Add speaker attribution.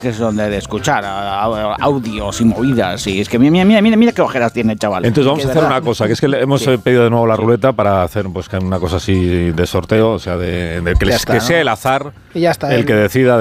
Speaker 1: que son de escuchar audios y movidas. Y es que mira qué ojeras tiene el chaval.
Speaker 2: Entonces vamos a hacer una cosa, que es que le hemos pedido de nuevo la ruleta para hacer pues una cosa así de sorteo, o sea, que sea el azar
Speaker 3: y ya está,
Speaker 2: el que decida